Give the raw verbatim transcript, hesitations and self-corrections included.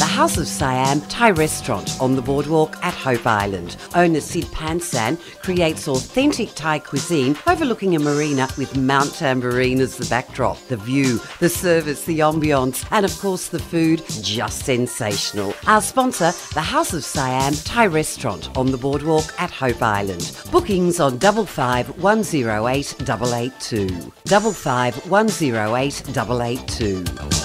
House of Siam Thai restaurant on the boardwalk at Hope Island. Owner Sid Pansan creates authentic Thai cuisine overlooking a marina with Mount Tambourine as the backdrop. The view, the service, the ambience, and of course the food, just sensational. Our sponsor, the House of Siam Thai restaurant on the boardwalk at Hope Island. Bookings on double five one zero eight double eight two. Double five one zero eight double eight two.